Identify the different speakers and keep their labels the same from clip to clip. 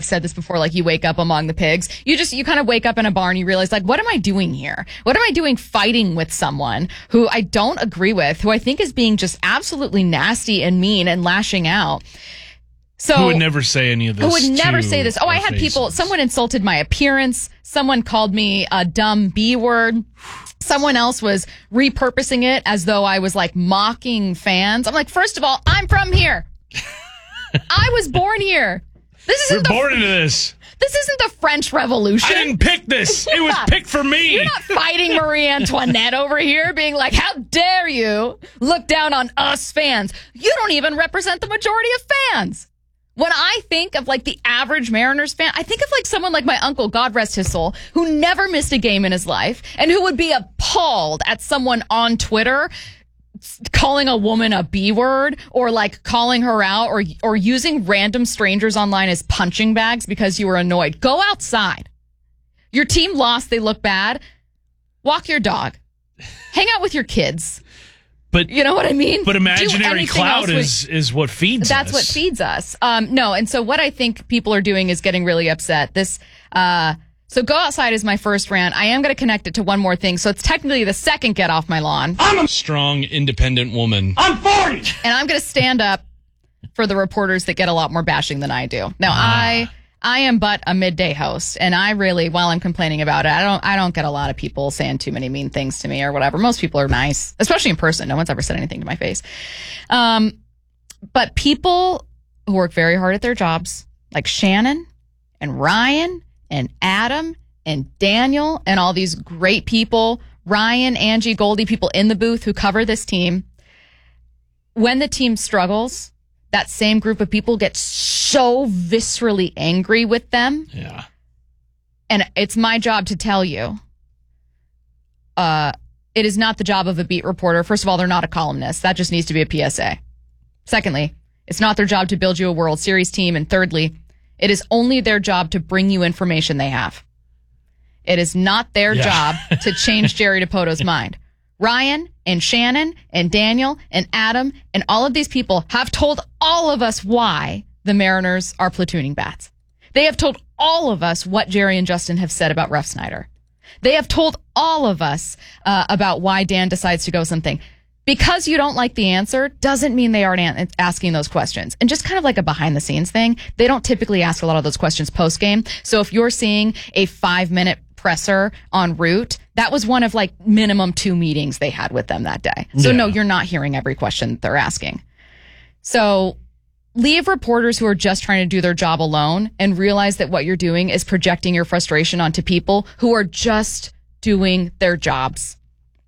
Speaker 1: said this before, like you wake up among the pigs. You kind of wake up in a bar and you realize, like, what am I doing here? What am I doing fighting with someone who I don't agree with, who I think is being just absolutely nasty and mean and lashing out? So,
Speaker 2: who would never say any of this?
Speaker 1: Who would never say this? Oh, I had people, someone insulted my appearance. Someone called me a dumb B word. Someone else was repurposing it as though I was like mocking fans. I'm like, first of all, I'm from here. I was born here.
Speaker 2: We're born into this.
Speaker 1: This isn't the French Revolution.
Speaker 2: I didn't pick this. It was picked for me.
Speaker 1: You're not fighting Marie Antoinette over here, being like, how dare you look down on us fans? You don't even represent the majority of fans. When I think of like the average Mariners fan, I think of like someone like my uncle, God rest his soul, who never missed a game in his life and who would be appalled at someone on Twitter calling a woman a B word or like calling her out or using random strangers online as punching bags because you were annoyed. Go outside. Your team lost. They look bad. Walk your dog. Hang out with your kids.
Speaker 2: But
Speaker 1: you know what I mean?
Speaker 2: But imaginary cloud is what feeds us.
Speaker 1: That's what feeds us. No, and so what I think people are doing is getting really upset. So go outside is my first rant. I am going to connect it to one more thing. So it's technically the second get off my lawn.
Speaker 2: I'm a strong, independent woman.
Speaker 3: I'm 40!
Speaker 1: And I'm going to stand up for the reporters that get a lot more bashing than I do. Now, I am but a midday host, and I really, while I'm complaining about it, I don't get a lot of people saying too many mean things to me or whatever. Most people are nice, especially in person. No one's ever said anything to my face. But people who work very hard at their jobs, like Shannon and Ryan and Adam and Daniel and all these great people, Ryan, Angie, Goldie, people in the booth who cover this team, when the team struggles, that same group of people gets so viscerally angry with them.
Speaker 2: Yeah.
Speaker 1: And it's my job to tell you, it is not the job of a beat reporter. First of all, they're not a columnist. That just needs to be a PSA. Secondly, it's not their job to build you a World Series team. And thirdly, it is only their job to bring you information they have. It is not their job to change Jerry DiPoto's mind. Ryan and Shannon and Daniel and Adam and all of these people have told all of us why the Mariners are platooning bats. They have told all of us what Jerry and Justin have said about Ref Snyder. They have told all of us about why Dan decides to go something. Because you don't like the answer doesn't mean they aren't asking those questions. And just kind of like a behind the scenes thing, they don't typically ask a lot of those questions post game. So if you're seeing a 5-minute presser en route, that was one of like minimum 2 meetings they had with them that day. So no, you're not hearing every question that they're asking. So leave reporters who are just trying to do their job alone and realize that what you're doing is projecting your frustration onto people who are just doing their jobs.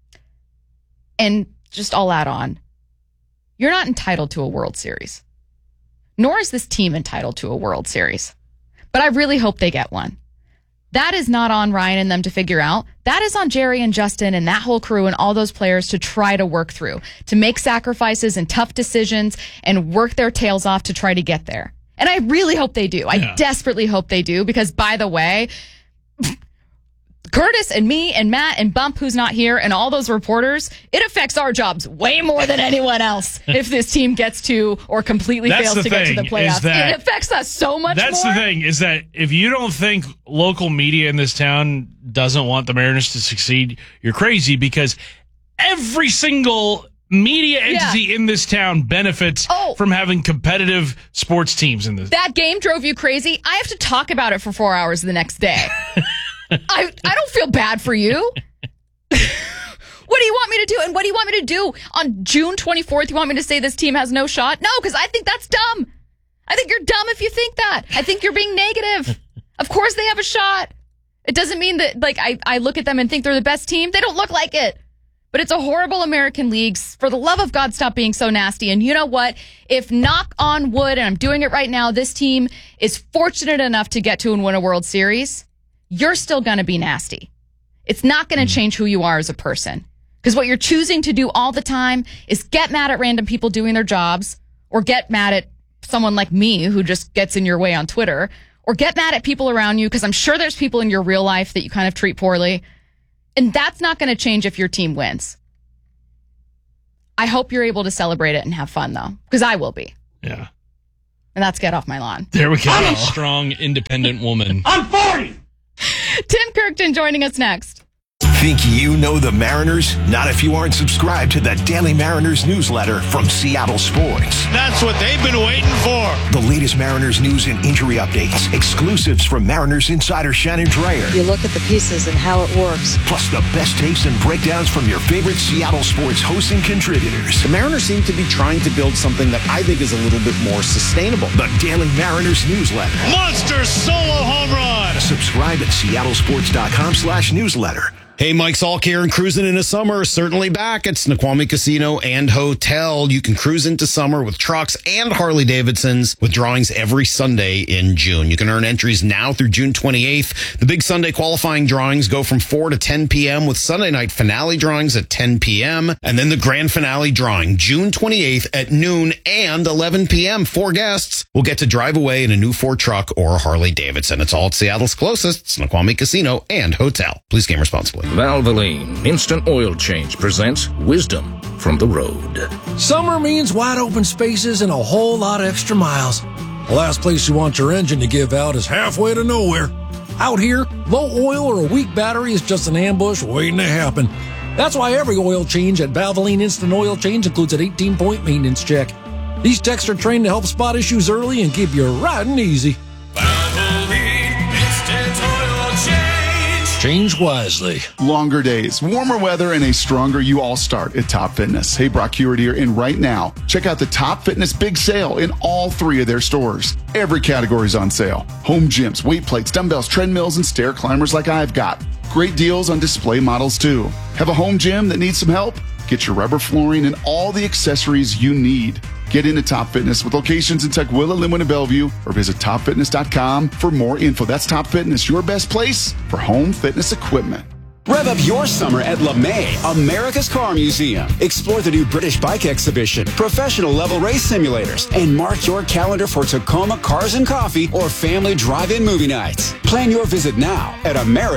Speaker 1: And just I'll add on, you're not entitled to a World Series, nor is this team entitled to a World Series. But I really hope they get one. That is not on Ryan and them to figure out. That is on Jerry and Justin and that whole crew and all those players to try to work through, to make sacrifices and tough decisions and work their tails off to try to get there. And I really hope they do. I desperately hope they do because, by the way, Curtis and me and Matt and Bump, who's not here, and all those reporters, it affects our jobs way more than anyone else if this team gets to or completely fails to get to the playoffs. It affects us so much more.
Speaker 2: That's the thing, is that if you don't think local media in this town doesn't want the Mariners to succeed, you're crazy, because every single media entity in this town benefits from having competitive sports teams in this.
Speaker 1: That game drove you crazy. I have to talk about it for 4 hours the next day. I don't feel bad for you. What do you want me to do? And what do you want me to do on June 24th? You want me to say this team has no shot? No, because I think that's dumb. I think you're dumb if you think that. I think you're being negative. Of course they have a shot. It doesn't mean that, like, I look at them and think they're the best team. They don't look like it. But it's a horrible American League. For the love of God, stop being so nasty. And you know what? If, knock on wood, and I'm doing it right now, this team is fortunate enough to get to and win a World Series, you're still going to be nasty. It's not going to change who you are as a person. Because what you're choosing to do all the time is get mad at random people doing their jobs, or get mad at someone like me who just gets in your way on Twitter, or get mad at people around you, because I'm sure there's people in your real life that you kind of treat poorly. And that's not going to change if your team wins. I hope you're able to celebrate it and have fun, though, because I will be.
Speaker 2: Yeah.
Speaker 1: And that's Get Off My Lawn.
Speaker 2: There we go.
Speaker 3: I'm a strong, independent woman.
Speaker 4: I'm 40!
Speaker 1: Tim Kirkton joining us next.
Speaker 5: Think you know the Mariners? Not if you aren't subscribed to the Daily Mariners newsletter from Seattle Sports.
Speaker 6: That's what they've been waiting for.
Speaker 5: The latest Mariners news and injury updates, exclusives from Mariners insider Shannon Dreyer.
Speaker 7: You look at the pieces and how it works.
Speaker 5: Plus the best takes and breakdowns from your favorite Seattle sports hosts and contributors.
Speaker 8: The Mariners seem to be trying to build something that I think is a little bit more sustainable.
Speaker 5: The Daily Mariners newsletter.
Speaker 6: Monster solo home run.
Speaker 5: Subscribe at seattlesports.com/newsletter.
Speaker 8: Hey, Mike Salk here, and cruising into summer is certainly back. It's Snoqualmie Casino and Hotel. You can cruise into summer with trucks and Harley Davidsons with drawings every Sunday in June. You can earn entries now through June 28th. The big Sunday qualifying drawings go from 4 to 10 p.m. with Sunday night finale drawings at 10 p.m. And then the grand finale drawing June 28th at noon and 11 p.m. 4 guests will get to drive away in a new Ford truck or a Harley Davidson. It's all at Seattle's closest, Snoqualmie Casino and Hotel. Please game responsibly.
Speaker 9: Valvoline Instant Oil Change presents Wisdom from the Road.
Speaker 10: Summer means wide open spaces and a whole lot of extra miles. The last place you want your engine to give out is halfway to nowhere. Out here, low oil or a weak battery is just an ambush waiting to happen. That's why every oil change at Valvoline Instant Oil Change includes an 18-point maintenance check. These techs are trained to help spot issues early and keep you riding easy.
Speaker 11: Valvoline Instant Oil Change.
Speaker 10: Change wisely.
Speaker 12: Longer days, warmer weather, and a stronger you all start at Top Fitness. Hey, Brock Hewitt here, and right now, check out the Top Fitness Big Sale in all 3 of their stores. Every category is on sale. Home gyms, weight plates, dumbbells, treadmills, and stair climbers like I've got. Great deals on display models, too. Have a home gym that needs some help? Get your rubber flooring and all the accessories you need. Get into Top Fitness with locations in Tukwila, Linwood, and Bellevue, or visit topfitness.com for more info. That's Top Fitness, your best place for home fitness equipment.
Speaker 13: Rev up your summer at LeMay, America's Car Museum. Explore the new British bike exhibition, professional level race simulators, and mark your calendar for Tacoma Cars and Coffee or family drive-in movie nights. Plan your visit now at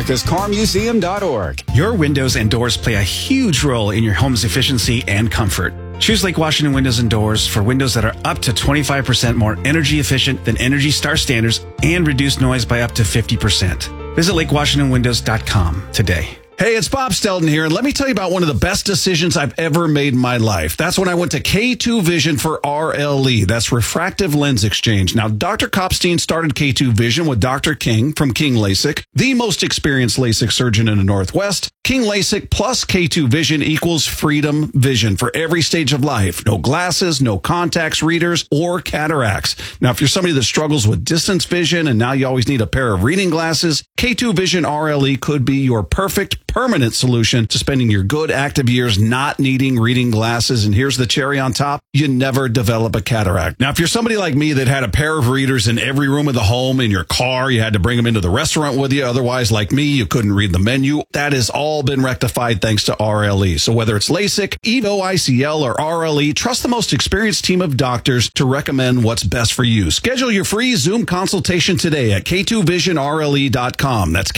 Speaker 13: americascarmuseum.org.
Speaker 14: Your windows and doors play a huge role in your home's efficiency and comfort. Choose Lake Washington Windows and Doors for windows that are up to 25% more energy efficient than Energy Star standards and reduce noise by up to 50%. Visit LakeWashingtonWindows.com today.
Speaker 8: Hey, it's Bob Stelton here, and let me tell you about one of the best decisions I've ever made in my life. That's when I went to K2 Vision for RLE. That's Refractive Lens Exchange. Now, Dr. Kopstein started K2 Vision with Dr. King from King LASIK, the most experienced LASIK surgeon in the Northwest. King LASIK plus K2 Vision equals freedom vision for every stage of life. No glasses, no contacts, readers, or cataracts. Now, if you're somebody that struggles with distance vision and now you always need a pair of reading glasses, K2 Vision RLE could be your perfect permanent solution to spending your good active years not needing reading glasses. And here's the cherry on top. You never develop a cataract. Now, if you're somebody like me that had a pair of readers in every room of the home, in your car, you had to bring them into the restaurant with you. Otherwise, like me, you couldn't read the menu. That has all been rectified thanks to RLE. So whether it's LASIK, EVO ICL, or RLE, trust the most experienced team of doctors to recommend what's best for you. Schedule your free Zoom consultation today at K2VisionRLE.com. That's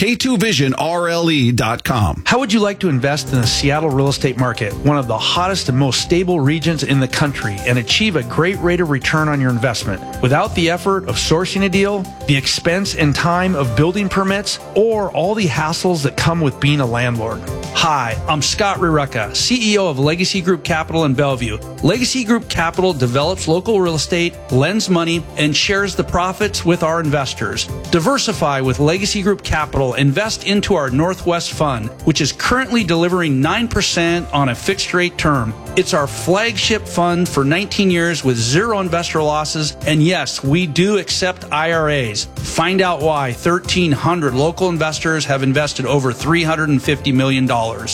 Speaker 8: K2VisionRLE.com.
Speaker 15: How would you like to invest in the Seattle real estate market, one of the hottest and most stable regions in the country, and achieve a great rate of return on your investment without the effort of sourcing a deal, the expense and time of building permits, or all the hassles that come with being a landlord? Hi, I'm Scott Rireka, CEO of Legacy Group Capital in Bellevue. Legacy Group Capital develops local real estate, lends money, and shares the profits with our investors. Diversify with Legacy Group Capital. Invest into our Northwest Fund, which is currently delivering 9% on a fixed rate term. It's our flagship fund for 19 years with zero investor losses. And yes, we do accept IRAs. Find out why 1,300 local investors have invested over $350 million.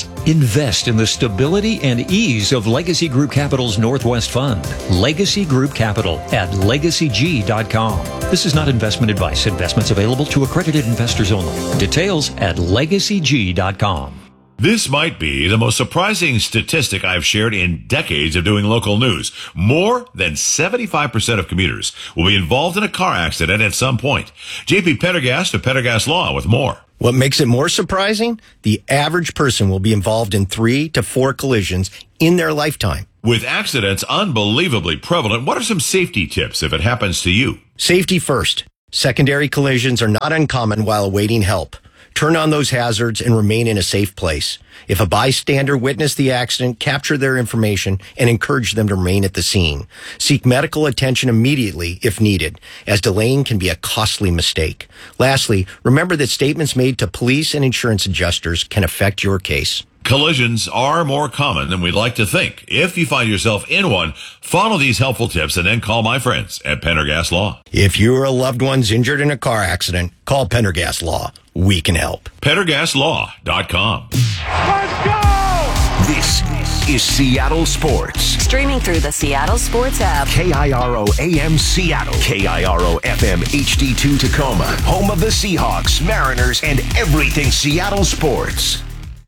Speaker 16: Invest in the stability and ease of Legacy Group Capital's Northwest Fund. Legacy Group Capital at LegacyG.com. This is not investment advice. Investments available to accredited investors only. Details at LegacyG.com.
Speaker 17: This might be the most surprising statistic I've shared in decades of doing local news. More than 75% of commuters will be involved in a car accident at some point. JP Pendergast of Pendergast Law with more.
Speaker 18: What makes it more surprising? The average person will be involved in 3 to 4 collisions in their lifetime.
Speaker 17: With accidents unbelievably prevalent, what are some safety tips if it happens to you?
Speaker 4: Safety first. Secondary collisions are not uncommon while awaiting help. Turn on those hazards and remain in a safe place. If a bystander witnessed the accident, capture their information and encourage them to remain at the scene. Seek medical attention immediately if needed, as delaying can be a costly mistake. Lastly, remember that statements made to police and insurance adjusters can affect your case.
Speaker 17: Collisions are more common than we'd like to think. If you find yourself in one, follow these helpful tips and then call my friends at Pendergast Law.
Speaker 4: If you or a loved one's injured in a car accident, call Pendergast Law. We can help.
Speaker 17: PendergastLaw.com.
Speaker 5: Let's go! This is Seattle Sports.
Speaker 18: Streaming through the Seattle Sports app.
Speaker 5: KIRO AM Seattle. KIRO FM HD2 Tacoma. Home of the Seahawks, Mariners, and everything Seattle sports.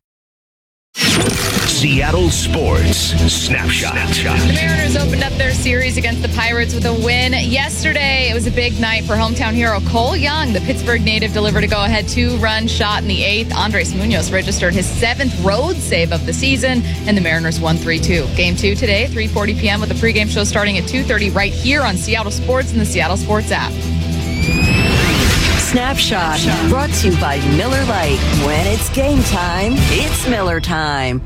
Speaker 5: Seattle Sports Snapshot.
Speaker 1: The Mariners opened up their series against the Pirates with a win yesterday. It was a big night for hometown hero Cole Young. The Pittsburgh native delivered a go-ahead 2-run shot in the 8th. Andres Munoz registered his 7th road save of the season, and the Mariners won 3-2. Game 2 today, 3:40 p.m. with the pregame show starting at 2:30 right here on Seattle Sports and the Seattle Sports app.
Speaker 18: Snapshot, brought to you by Miller Lite. When it's game time, it's Miller time.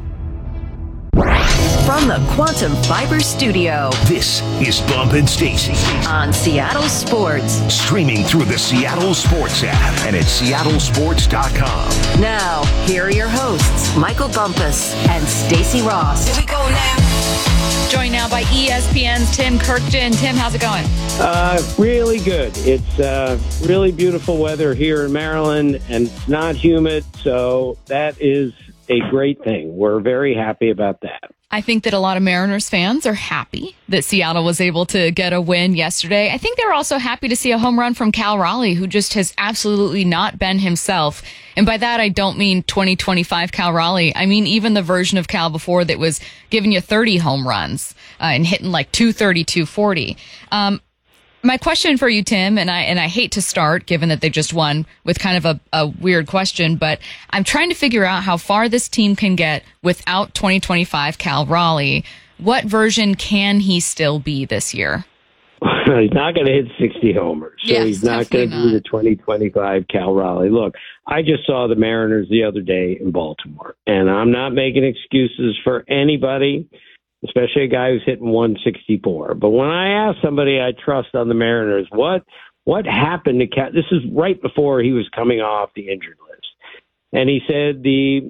Speaker 18: From the Quantum Fiber Studio.
Speaker 5: This is Bump and Stacy
Speaker 18: on Seattle Sports.
Speaker 5: Streaming through the Seattle Sports app and at seattlesports.com.
Speaker 18: Now, here are your hosts, Michael Bumpus and Stacy Ross.
Speaker 19: Here we go now.
Speaker 1: Joined now by ESPN's Tim Kirkjian. Tim, how's it going?
Speaker 20: Really good. It's really beautiful weather here in Maryland, and it's not humid, so that is a great thing. We're very happy about that.
Speaker 1: I think that a lot of Mariners fans are happy that Seattle was able to get a win yesterday. I think they're also happy to see a home run from Cal Raleigh, who just has absolutely not been himself. And by that, I don't mean 2025 Cal Raleigh. I mean even the version of Cal before that was giving you 30 home runs and hitting like 230, 240. My question for you, Tim, and I hate to start, given that they just won, with kind of a weird question, but I'm trying to figure out how far this team can get without 2025 Cal Raleigh. What version can he still be this year?
Speaker 20: He's not going to hit 60 homers, so
Speaker 1: yes,
Speaker 20: he's not going to be the 2025 Cal Raleigh. Look, I just saw the Mariners the other day in Baltimore, and I'm not making excuses for anybody, especially a guy who's hitting 164. But when I ask somebody I trust on the Mariners, what happened to Cal? This is right before he was coming off the injured list. And he said the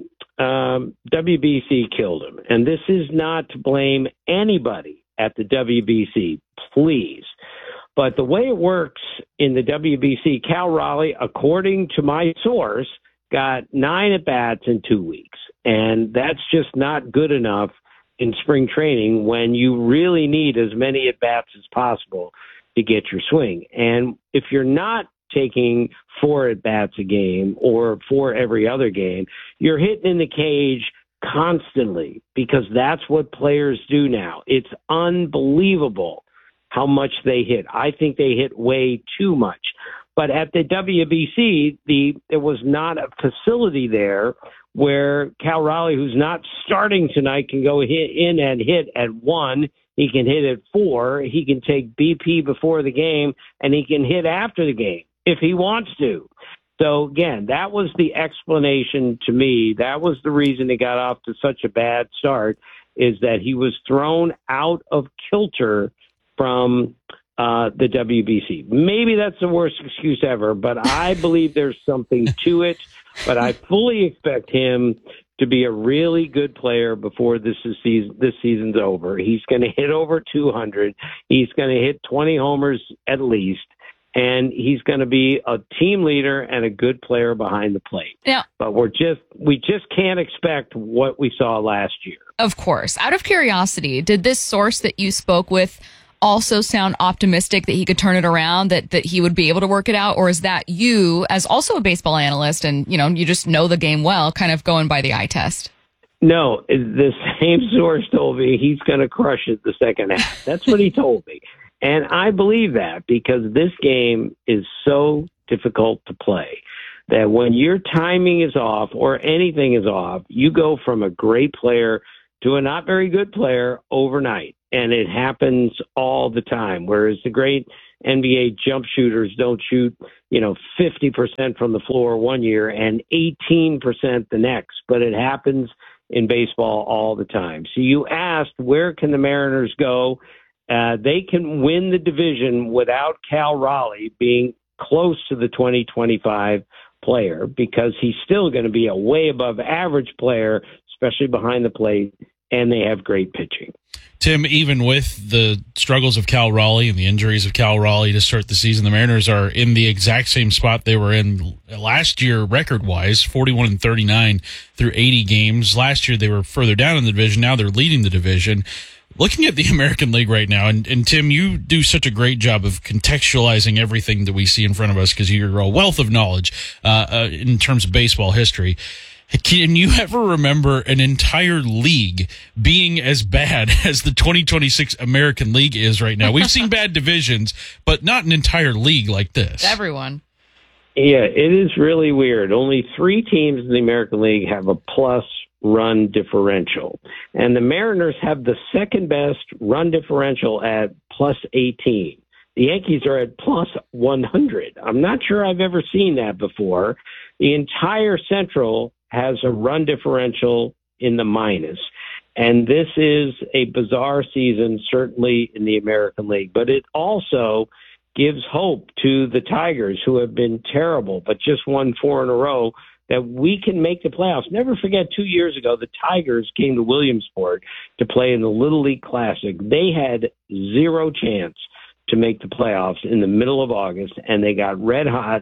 Speaker 20: WBC killed him. And this is not to blame anybody at the WBC, please. But the way it works in the WBC, Cal Raleigh, according to my source, got 9 at-bats in 2 weeks. And that's just not good enough in spring training when you really need as many at-bats as possible to get your swing. And if you're not taking 4 at-bats a game or 4 every other game, you're hitting in the cage constantly because that's what players do now. It's unbelievable how much they hit. I think they hit way too much. But at the WBC, there was not a facility there where Cal Raleigh, who's not starting tonight, can go in and hit at 1. He can hit at 4. He can take BP before the game, and he can hit after the game if he wants to. So, again, that was the explanation to me. That was the reason he got off to such a bad start, is that he was thrown out of kilter from the WBC. Maybe that's the worst excuse ever, but I believe there's something to it. But I fully expect him to be a really good player before this season's over. He's going to hit over 200. He's going to hit 20 homers at least. And he's going to be a team leader and a good player behind the plate.
Speaker 1: Yeah.
Speaker 20: But we just can't expect what we saw last year.
Speaker 1: Of course. Out of curiosity, did this source that you spoke with also sound optimistic that he could turn it around, that he would be able to work it out? Or is that you, as also a baseball analyst, and you just know the game well, kind of going by the eye test?
Speaker 20: No, the same source told me he's going to crush it the second half. That's what he told me. And I believe that because this game is so difficult to play that when your timing is off or anything is off, you go from a great player to a not very good player overnight. And it happens all the time. Whereas the great NBA jump shooters don't shoot, 50% from the floor one year and 18% the next. But it happens in baseball all the time. So you asked, where can the Mariners go? They can win the division without Cal Raleigh being close to the 2025 player, because he's still going to be a way above average player, especially behind the plate, and they have great pitching.
Speaker 2: Tim, even with the struggles of Cal Raleigh and the injuries of Cal Raleigh to start the season, the Mariners are in the exact same spot they were in last year record-wise, 41-39 through 80 games. Last year they were further down in the division. Now they're leading the division. Looking at the American League right now, and Tim, you do such a great job of contextualizing everything that we see in front of us because you're a wealth of knowledge in terms of baseball history. Can you ever remember an entire league being as bad as the 2026 American League is right now? We've seen bad divisions, but not an entire league like this.
Speaker 1: Everyone.
Speaker 20: Yeah, it is really weird. Only 3 teams in the American League have a plus run differential. And the Mariners have the second best run differential at plus 18. The Yankees are at plus 100. I'm not sure I've ever seen that before. The entire Central has a run differential in the minus. And this is a bizarre season, certainly in the American League. But it also gives hope to the Tigers, who have been terrible, but just won 4 in a row, that we can make the playoffs. Never forget, 2 years ago, the Tigers came to Williamsport to play in the Little League Classic. They had 0 chance to make the playoffs in the middle of August, and they got red hot,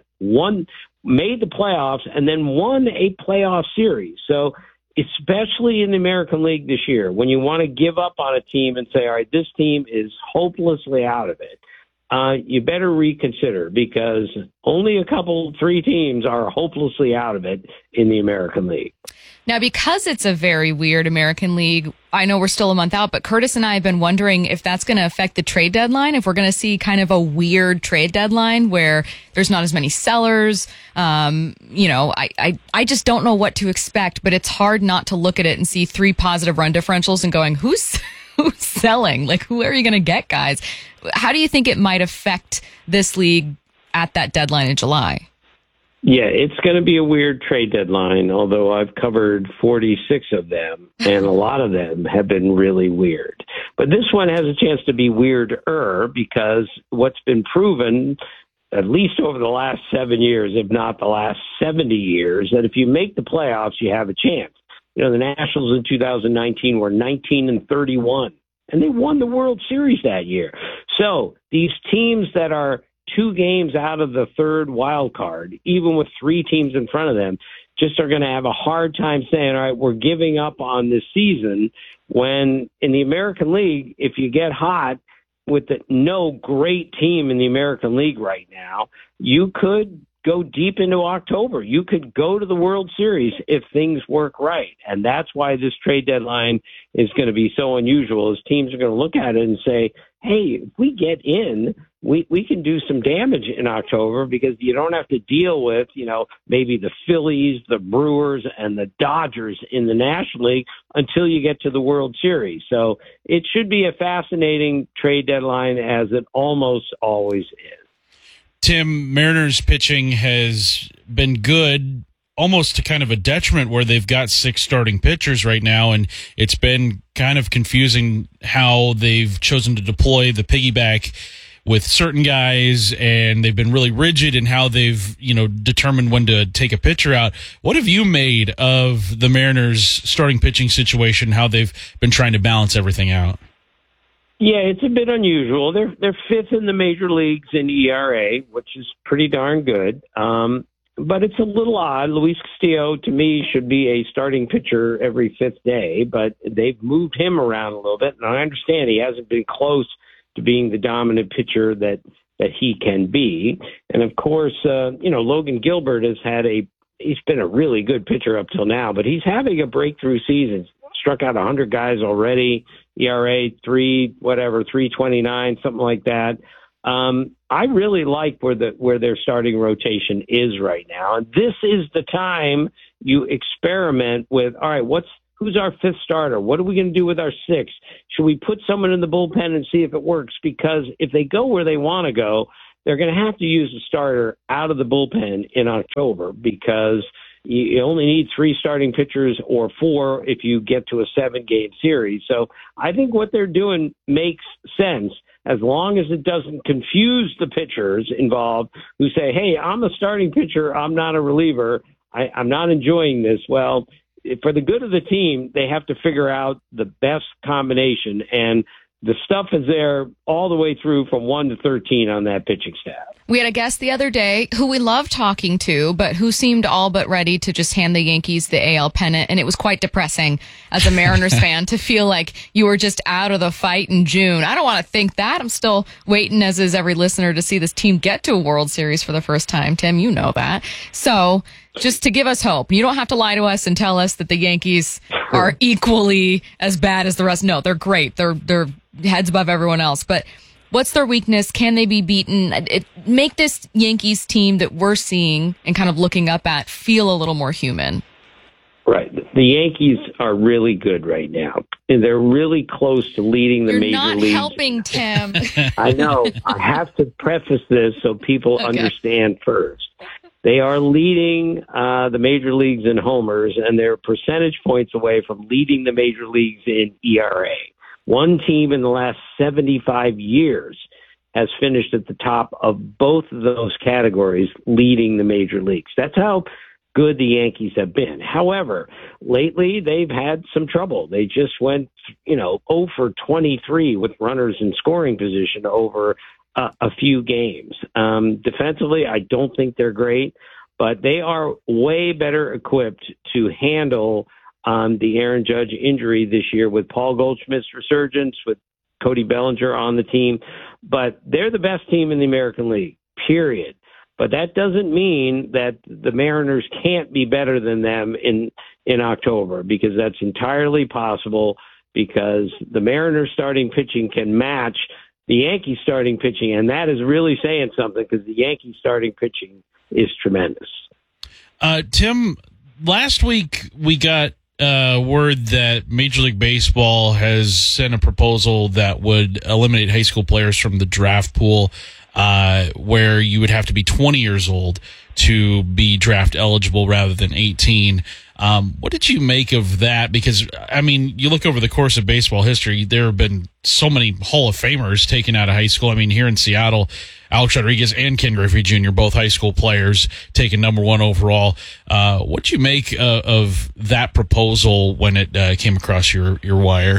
Speaker 20: made the playoffs, and then won a playoff series. So especially in the American League this year, when you want to give up on a team and say, all right, this team is hopelessly out of it, you better reconsider, because only 3 teams are hopelessly out of it in the American League.
Speaker 1: Now, because it's a very weird American League, I know we're still a month out, but Curtis and I have been wondering if that's going to affect the trade deadline, if we're going to see kind of a weird trade deadline where there's not as many sellers. I just don't know what to expect, but it's hard not to look at it and see 3 positive run differentials and going, who's selling? Like, who are you going to get, guys? How do you think it might affect this league at that deadline in July?
Speaker 20: Yeah, it's going to be a weird trade deadline, although I've covered 46 of them, and a lot of them have been really weird. But this one has a chance to be weirder, because what's been proven, at least over the last 7 years, if not the last 70 years, that if you make the playoffs, you have a chance. The Nationals in 2019 were 19-31, and they won the World Series that year. So these teams that are 2 games out of the third wild card, even with 3 teams in front of them, just are going to have a hard time saying, all right, we're giving up on this season, when in the American League, if you get hot with no great team in the American League right now, you could go deep into October. You could go to the World Series if things work right. And that's why this trade deadline is going to be so unusual, is teams are going to look at it and say, hey, if we get in, we can do some damage in October, because you don't have to deal with, maybe the Phillies, the Brewers, and the Dodgers in the National League until you get to the World Series. So it should be a fascinating trade deadline, as it almost always is.
Speaker 2: Tim, Mariners pitching has been good, almost to kind of a detriment, where they've got 6 starting pitchers right now, and it's been kind of confusing how they've chosen to deploy the piggyback with certain guys, and they've been really rigid in how they've, determined when to take a pitcher out. What have you made of the Mariners starting pitching situation, how they've been trying to balance everything out?
Speaker 20: Yeah, it's a bit unusual. They're 5th in the major leagues in ERA, which is pretty darn good. But it's a little odd. Luis Castillo, to me, should be a starting pitcher every 5th day, but they've moved him around a little bit. And I understand he hasn't been close to being the dominant pitcher that he can be. And of course, Logan Gilbert he's been a really good pitcher up till now, but he's having a breakthrough season. Struck out 100 guys already, ERA 329, something like that. I really like where their starting rotation is right now. And this is the time you experiment with, all right, what's who's our fifth starter? What are we going to do with our sixth? Should we put someone in the bullpen and see if it works? Because if they go where they want to go, they're going to have to use a starter out of the bullpen in October, because you only need 3 starting pitchers or 4 if you get to a 7-game series. So I think what they're doing makes sense, as long as it doesn't confuse the pitchers involved who say, hey, I'm a starting pitcher, I'm not a reliever, I'm not enjoying this. Well, for the good of the team, they have to figure out the best combination, and the stuff is there all the way through from 1 to 13 on that pitching staff.
Speaker 1: We had a guest the other day who we love talking to, but who seemed all but ready to just hand the Yankees the AL pennant. And it was quite depressing as a Mariners fan to feel like you were just out of the fight in June. I don't want to think that. I'm still waiting, as is every listener, to see this team get to a World Series for the first time. Tim, you know that. So just to give us hope, you don't have to lie to us and tell us that the Yankees are equally as bad as the rest. No, they're great. They're heads above everyone else. But what's their weakness? Can they be beaten? Make this Yankees team that we're seeing and kind of looking up at feel a little more human.
Speaker 20: Right. The Yankees are really good right now, and they're really close to leading the major leagues.
Speaker 1: You're not helping, Tim.
Speaker 20: I know. I have to preface this so people understand first. They are leading the major leagues in homers, and they're percentage points away from leading the major leagues in ERA. One team in the last 75 years has finished at the top of both of those categories, leading the major leagues. That's how good the Yankees have been. However, lately they've had some trouble. They just went, 0 for 23 with runners in scoring position over a few games. Defensively, I don't think they're great, but they are way better equipped to handle the Aaron Judge injury this year, with Paul Goldschmidt's resurgence, with Cody Bellinger on the team. But they're the best team in the American League, period. But that doesn't mean that the Mariners can't be better than them in October, because that's entirely possible, because the Mariners starting pitching can match the Yankees starting pitching, and that is really saying something, because the Yankees starting pitching is tremendous.
Speaker 2: Tim, last week we got word that Major League Baseball has sent a proposal that would eliminate high school players from the draft pool, where you would have to be 20 years old to be draft eligible rather than 18. What did you make of that? Because, I mean, you look over the course of baseball history, there have been so many Hall of Famers taken out of high school. I mean, here in Seattle, Alex Rodriguez and Ken Griffey Jr., both high school players, taken number 1 overall. What did you make of that proposal when it came across your wire?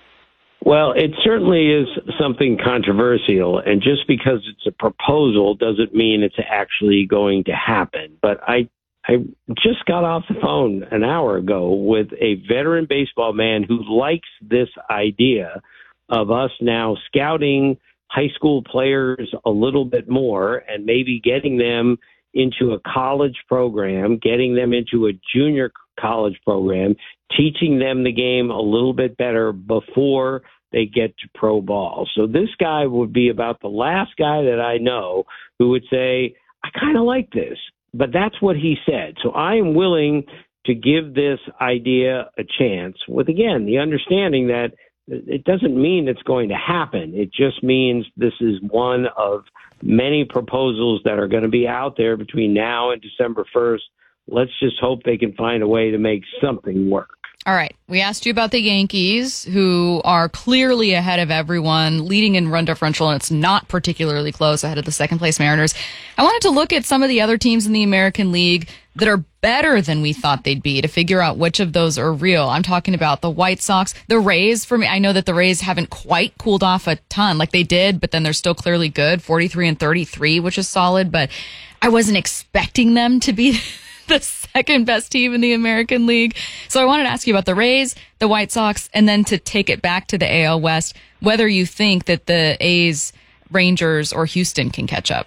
Speaker 20: Well, it certainly is something controversial, and just because it's a proposal doesn't mean it's actually going to happen. But I just got off the phone an hour ago with a veteran baseball man who likes this idea of us now scouting high school players a little bit more and maybe getting them into a college program, getting them into a junior college program, teaching them the game a little bit better before they get to pro ball. So this guy would be about the last guy that I know who would say, I kind of like this. But that's what he said. So I am willing to give this idea a chance with, again, the understanding that it doesn't mean it's going to happen. It just means this is one of many proposals that are going to be out there between now and December 1st. Let's just hope they can find a way to make something work.
Speaker 1: All right. We asked you about the Yankees, who are clearly ahead of everyone, leading in run differential, and it's not particularly close, ahead of the second-place Mariners. I wanted to look at some of the other teams in the American League that are better than we thought they'd be to figure out which of those are real. I'm talking about the White Sox, the Rays. For me, I know that the Rays haven't quite cooled off a ton like they did, but then they're still clearly good, 43-33, which is solid, but I wasn't expecting them to be the second best team in the American League. So I wanted to ask you about the Rays, the White Sox, and then to take it back to the AL West, whether you think that the A's, Rangers, or Houston can catch up.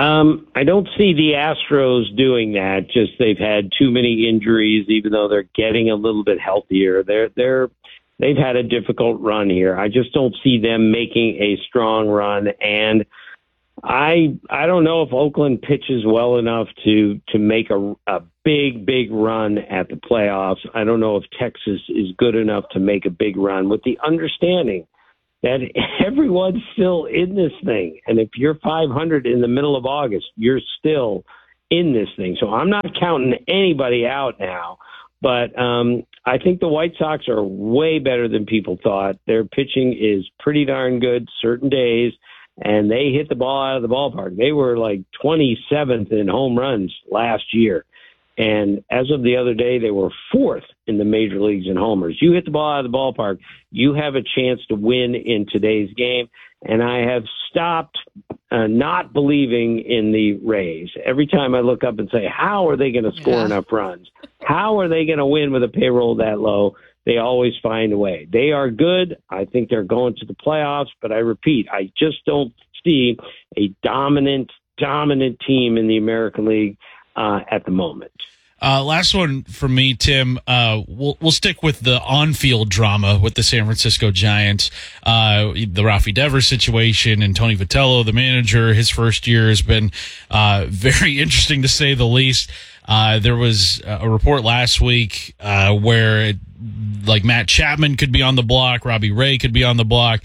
Speaker 20: I don't see the Astros doing that. Just they've had too many injuries, even though they're getting a little bit healthier. They've had a difficult run here. I just don't see them making a strong run. And I don't know if Oakland pitches well enough to make a big run at the playoffs. I don't know if Texas is good enough to make a big run, with the understanding that everyone's still in this thing. And if you're 500 in the middle of August, you're still in this thing. So I'm not counting anybody out now. But I think the White Sox are way better than people thought. Their pitching is pretty darn good certain days, and they hit the ball out of the ballpark. They were like 27th in home runs last year. And as of the other day, they were 4th in the major leagues in homers. You hit the ball out of the ballpark, you have a chance to win in today's game. And I have stopped not believing in the Rays. Every time I look up and say, how are they going to score enough runs? How are they going to win with a payroll that low? They always find a way. They are good. I think they're going to the playoffs. But I repeat, I just don't see a dominant team in the American League at the moment.
Speaker 2: Last one for me, Tim. We'll stick with the on-field drama with the San Francisco Giants. The Rafi Devers situation and Tony Vitello, the manager, his first year has been very interesting to say the least. There was a report last week where Matt Chapman could be on the block, Robbie Ray could be on the block.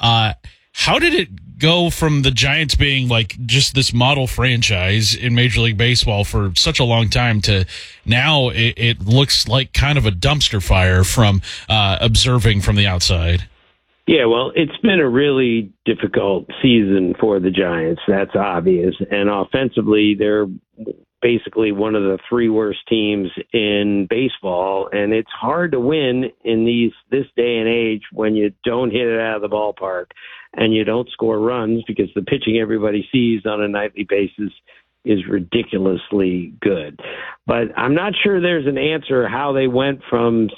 Speaker 2: How did it go from the Giants being just this model franchise in Major League Baseball for such a long time to now it looks like kind of a dumpster fire from observing from the outside?
Speaker 20: Yeah, well, it's been a really difficult season for the Giants. That's obvious. And offensively, they're basically one of the 3 worst teams in baseball. And it's hard to win in this day and age when you don't hit it out of the ballpark and you don't score runs, because the pitching everybody sees on a nightly basis is ridiculously good. But I'm not sure there's an answer how they went from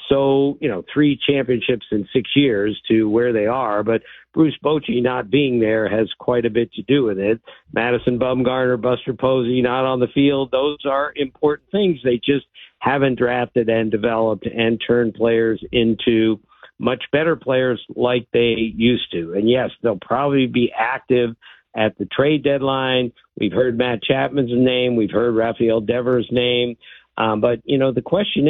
Speaker 20: 3 championships in 6 years to where they are. But Bruce Bochy not being there has quite a bit to do with it. Madison Bumgarner, Buster Posey not on the field. Those are important things. They just haven't drafted and developed and turned players into much better players like they used to. And yes, they'll probably be active at the trade deadline. We've heard Matt Chapman's name. We've heard Rafael Devers' name. But, the question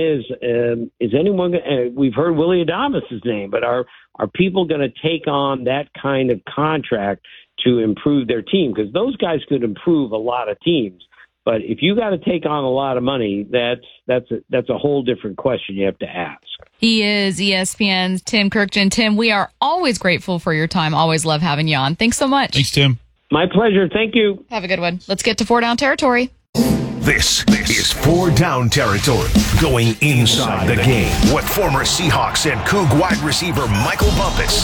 Speaker 20: is anyone, we've heard Willy Adames' name, but are people going to take on that kind of contract to improve their team? Because those guys could improve a lot of teams. But if you got to take on a lot of money, that's a whole different question you have to ask.
Speaker 1: He is ESPN's Tim Kurkjian. Tim, we are always grateful for your time. Always love having you on. Thanks so much.
Speaker 2: Thanks, Tim.
Speaker 20: My pleasure. Thank you.
Speaker 1: Have a good one. Let's get to 4 Down territory.
Speaker 5: This is 4 Down territory, going inside the game. What former Seahawks and Coug wide receiver Michael Bumpus.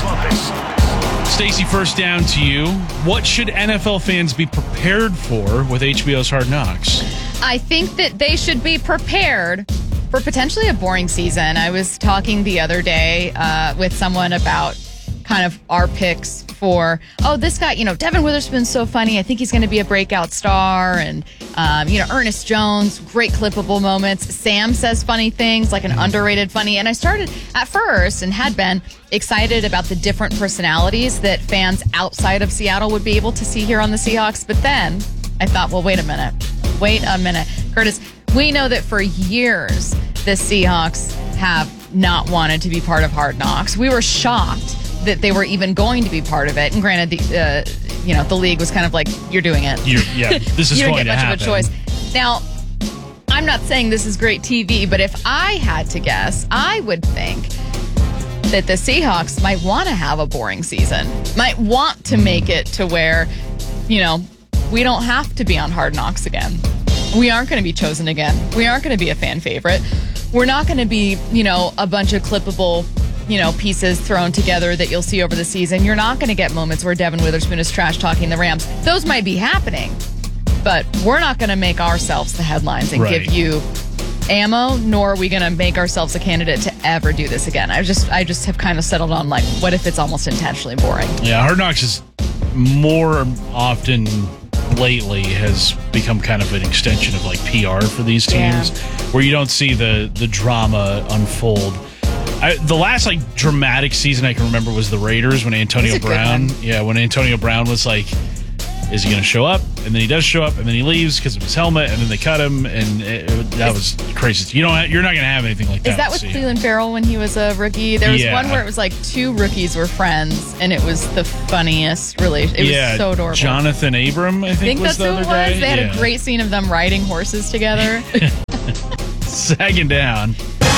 Speaker 2: Stacey, first down to you. What should NFL fans be prepared for with HBO's Hard Knocks?
Speaker 1: I think that they should be prepared for potentially a boring season. I was talking the other day with someone about kind of our picks for, this guy, Devin Witherspoon's so funny. I think he's going to be a breakout star. And, Ernest Jones, great clippable moments. Sam says funny things, like an underrated funny. And I started at first and had been excited about the different personalities that fans outside of Seattle would be able to see here on the Seahawks. But then I thought, well, wait a minute. Curtis, we know that for years the Seahawks have not wanted to be part of Hard Knocks. We were shocked that they were even going to be part of it. And granted, the league was kind of like, you're doing it.
Speaker 2: This is going to happen. You don't get much
Speaker 1: of a choice. Now, I'm not saying this is great TV, but if I had to guess, I would think that the Seahawks might want to have a boring season, might want to make it to where, we don't have to be on Hard Knocks again. We aren't going to be chosen again. We aren't going to be a fan favorite. We're not going to be, a bunch of clippable pieces thrown together that you'll see over the season. You're not going to get moments where Devin Witherspoon is trash talking the Rams. Those might be happening, but we're not going to make ourselves the headlines and give you ammo, nor are we going to make ourselves a candidate to ever do this again. I just have kind of settled on what if it's almost intentionally boring?
Speaker 2: Yeah, Hard Knocks is more often lately has become kind of an extension of PR for these teams, where you don't see the drama unfold. The last dramatic season I can remember was the Raiders when Antonio Brown. Yeah, when Antonio Brown was Is he going to show up? And then he does show up, and then he leaves because of his helmet, and then they cut him, and that was crazy. You're not going to have anything like that.
Speaker 1: Is that with Cleveland Farrell when he was a rookie? There was one where it was like two rookies were friends, and it was the funniest. Really, it was so adorable.
Speaker 2: Jonathan Abram, I think was
Speaker 1: that's
Speaker 2: the
Speaker 1: who
Speaker 2: other
Speaker 1: it was.
Speaker 2: guy.
Speaker 1: They had a great scene of them riding horses together.
Speaker 2: Sagging down.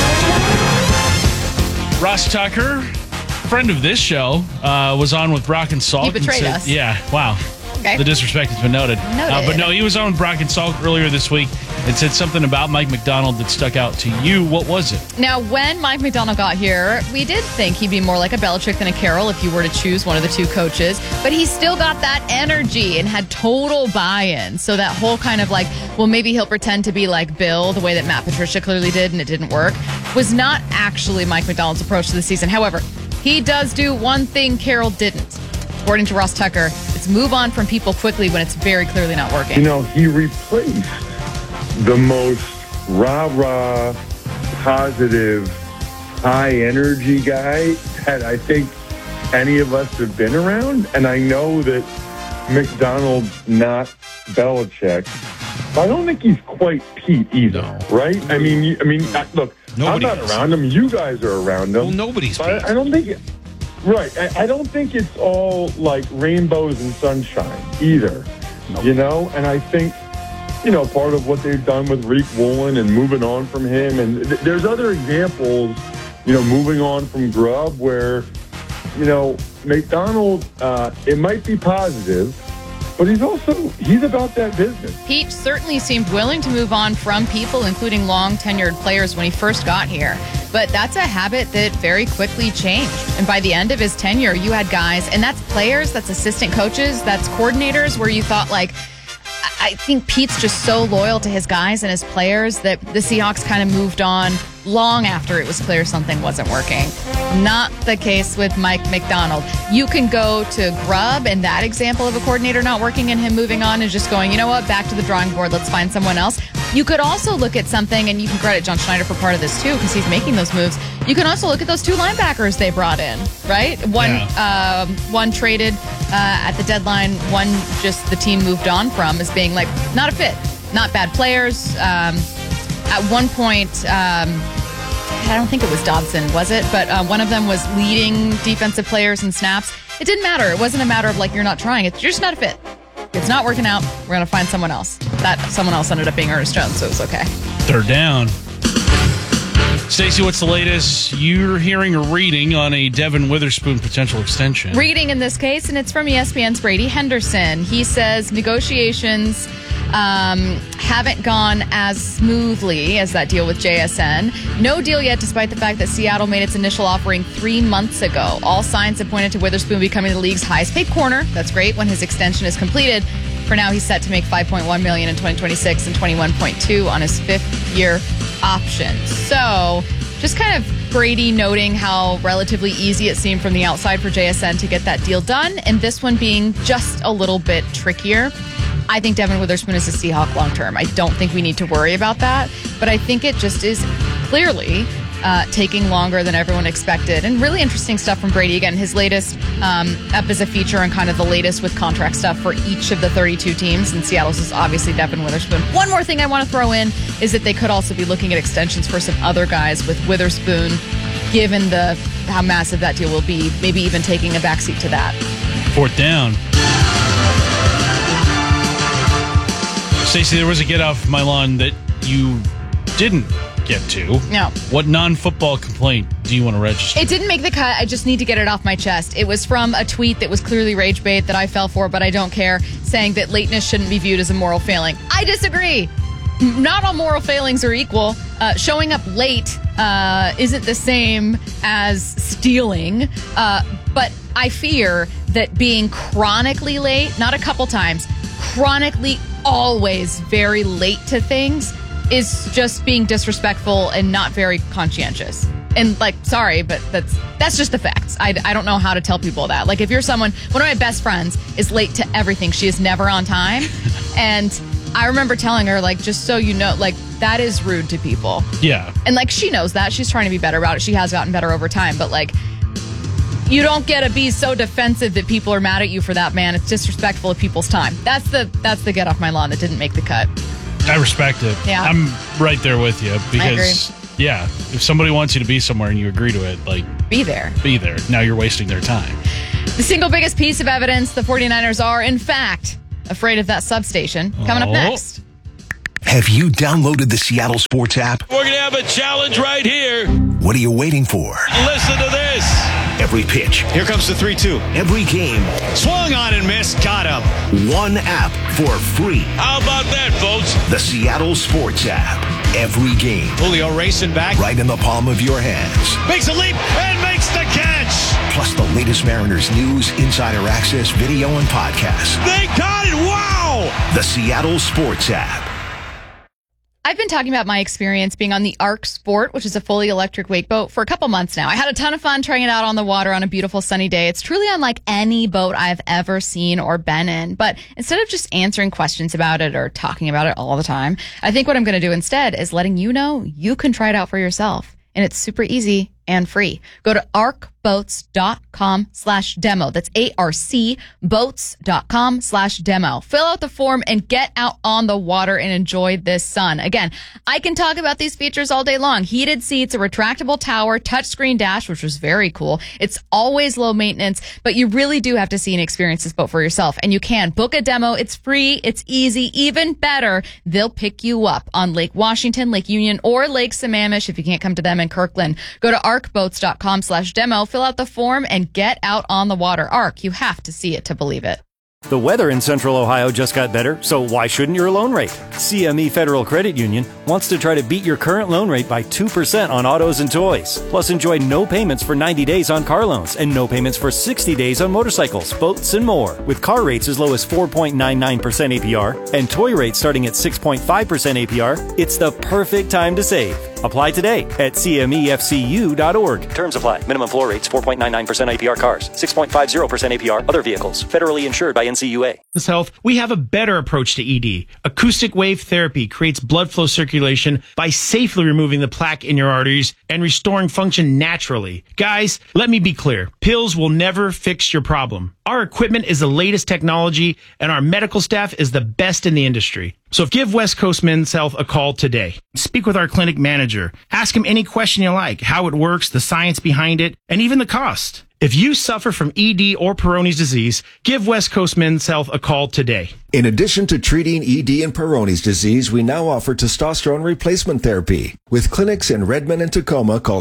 Speaker 2: Ross Tucker, friend of this show, was on with Brock and Salk.
Speaker 1: He betrayed us.
Speaker 2: Yeah, wow.
Speaker 1: Okay.
Speaker 2: The disrespect has been noted. But no, he was on with Brock and Salk earlier this week and said something about Mike Macdonald that stuck out to you. What was it?
Speaker 1: Now, when Mike Macdonald got here, we did think he'd be more like a Belichick than a Carroll if you were to choose one of the two coaches. But he still got that energy and had total buy-in. So that whole kind of like, well, maybe he'll pretend to be like Bill, the way that Matt Patricia clearly did and it didn't work, was not actually Mike Macdonald's approach to the season. However, he does do one thing Carroll didn't. According to Ross Tucker, it's move on from people quickly when it's very clearly not working.
Speaker 19: You know, he replaced the most rah-rah, positive, high-energy guy that I think any of us have been around. And I know that Macdonald's not Belichick. I don't think he's quite Pete either, right? I mean, look, I'm not around him. You guys are around him.
Speaker 3: Well, nobody's Pete.
Speaker 19: I don't think... Right. I don't think it's all like rainbows and sunshine either, you know? And I think, part of what they've done with Rick Woolen and moving on from him, and there's other examples, moving on from Grubb where, Macdonald, it might be positive, but he's about that business.
Speaker 1: Pete certainly seemed willing to move on from people, including long-tenured players when he first got here. But that's a habit that very quickly changed. And by the end of his tenure, you had guys, and that's players, that's assistant coaches, that's coordinators, where you thought, like, I think Pete's just so loyal to his guys and his players that the Seahawks kind of moved on long after it was clear something wasn't working. Not the case with Mike Macdonald. You can go to Grubb and that example of a coordinator not working and him moving on and just going, you know what, back to the drawing board, let's find someone else. You could also look at something, and you can credit John Schneider for part of this too, because he's making those moves. You can also look at those two linebackers they brought in, right? One traded at the deadline, one just the team moved on from as being like not a fit, not bad players. At one point, I don't think it was Dodson, was it? But one of them was leading defensive players in snaps. It didn't matter. It wasn't a matter of like you're not trying. You're just not a fit. It's not working out. We're going to find someone else. That someone else ended up being Ernest Jones, so it was okay.
Speaker 2: Third down. Stacey, what's the latest you're hearing or reading on a Devin Witherspoon potential extension?
Speaker 1: Reading in this case, and it's from ESPN's Brady Henderson. He says negotiations haven't gone as smoothly as that deal with JSN. No deal yet, despite the fact that Seattle made its initial offering 3 months ago. All signs have pointed to Witherspoon becoming the league's highest paid corner. That's great when his extension is completed. For now, he's set to make $5.1 million in 2026 and $21.2 on his fifth-year option. So, just kind of Brady noting how relatively easy it seemed from the outside for JSN to get that deal done, and this one being just a little bit trickier. I think Devin Witherspoon is a Seahawk long-term. I don't think we need to worry about that, but I think it just is clearly taking longer than everyone expected. And really interesting stuff from Brady. Again, his latest up as a feature and kind of the latest with contract stuff for each of the 32 teams. And Seattle's is obviously Devin Witherspoon. One more thing I want to throw in is that they could also be looking at extensions for some other guys with Witherspoon, given how massive that deal will be, maybe even taking a backseat to that.
Speaker 2: Fourth down. Stacey, there was a get off my lawn that you didn't get to.
Speaker 1: No.
Speaker 2: What non-football complaint do you want to register?
Speaker 1: It didn't make the cut. I just need to get it off my chest. It was from a tweet that was clearly rage bait that I fell for, but I don't care, saying that lateness shouldn't be viewed as a moral failing. I disagree. Not all moral failings are equal. Showing up late isn't the same as stealing, but I fear that being chronically late, not a couple times, chronically always very late to things is just being disrespectful and not very conscientious. And sorry, but that's just the facts. I don't know how to tell people that. Like, if you're someone, one of my best friends is late to everything. She is never on time. And I remember telling her, just so you know, that is rude to people.
Speaker 2: Yeah.
Speaker 1: And she knows that. She's trying to be better about it. She has gotten better over time. But You don't get to be so defensive that people are mad at you for that, man. It's disrespectful of people's time. That's the get off my lawn that didn't make the cut.
Speaker 2: I respect it.
Speaker 1: Yeah.
Speaker 2: I'm right there with you because, yeah, if somebody wants you to be somewhere and you agree to it, like,
Speaker 1: be there.
Speaker 2: Be there. Now you're wasting their time.
Speaker 1: The single biggest piece of evidence the 49ers are, in fact, afraid of that substation. Coming up next.
Speaker 5: Have you downloaded the Seattle Sports app?
Speaker 6: We're going to have a challenge right here.
Speaker 5: What are you waiting for?
Speaker 6: Listen to this.
Speaker 5: Every pitch.
Speaker 6: Here comes the 3-2.
Speaker 5: Every game.
Speaker 6: Swung on and missed. Got him.
Speaker 5: One app for free.
Speaker 6: How about that, folks?
Speaker 5: The Seattle Sports app. Every game.
Speaker 6: Julio racing back.
Speaker 5: Right in the palm of your hands.
Speaker 6: Makes a leap and makes the catch.
Speaker 5: Plus the latest Mariners news, insider access, video, and podcasts.
Speaker 6: They got it. Wow.
Speaker 5: The Seattle Sports app.
Speaker 1: I've been talking about my experience being on the Arc Sport, which is a fully electric wake boat, for a couple months now. I had a ton of fun trying it out on the water on a beautiful sunny day. It's truly unlike any boat I've ever seen or been in. But instead of just answering questions about it or talking about it all the time, I think what I'm going to do instead is letting you know you can try it out for yourself. And it's super easy and free. Go to arcboats.com/demo. That's ARC boats.com/demo. Fill out the form and get out on the water and enjoy this sun. Again, I can talk about these features all day long. Heated seats, a retractable tower, touchscreen dash, which was very cool. It's always low maintenance, but you really do have to see and experience this boat for yourself. And you can book a demo. It's free. It's easy. Even better, they'll pick you up on Lake Washington, Lake Union, or Lake Sammamish if you can't come to them in Kirkland. Go to arcboats.com/demo, fill out the form, and get out on the water. Arc, you have to see it to believe it.
Speaker 21: The weather in Central Ohio just got better, so why shouldn't your loan rate? CME Federal Credit Union wants to try to beat your current loan rate by 2% on autos and toys. Plus, enjoy no payments for 90 days on car loans and no payments for 60 days on motorcycles, boats, and more. With car rates as low as 4.99% APR and toy rates starting at 6.5% APR, it's the perfect time to save. Apply today at cmefcu.org. Terms apply. Minimum floor rates 4.99% APR cars, 6.50% APR other vehicles. Federally insured by NCUA.
Speaker 22: Health, we have a better approach to ED. Acoustic wave therapy creates blood flow circulation by safely removing the plaque in your arteries and restoring function naturally. Guys, let me be clear. Pills will never fix your problem. Our equipment is the latest technology, and our medical staff is the best in the industry. So give West Coast Men's Health a call today. Speak with our clinic manager. Ask him any question you like, how it works, the science behind it, and even the cost. If you suffer from ED or Peyronie's disease, give West Coast Men's Health a call today.
Speaker 23: In addition to treating ED and Peyronie's disease, we now offer testosterone replacement therapy. With clinics in Redmond and Tacoma, call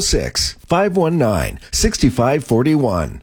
Speaker 23: 206-519-6541.